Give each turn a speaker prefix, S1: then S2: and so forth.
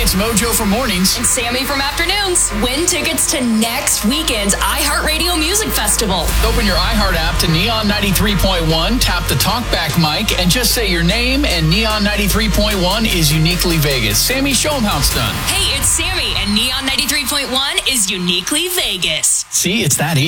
S1: it's Mojo for mornings.
S2: And Sammy from afternoons. Win tickets to next weekend's iHeartRadio Music Festival.
S1: Open your iHeart app to Neon 93.1, tap the talkback mic, and just say your name, and Neon 93.1 is Uniquely Vegas. Sammy, show them how it's done.
S2: Hey, it's Sammy, and Neon 93.1 is Uniquely Vegas.
S1: See, it's that easy.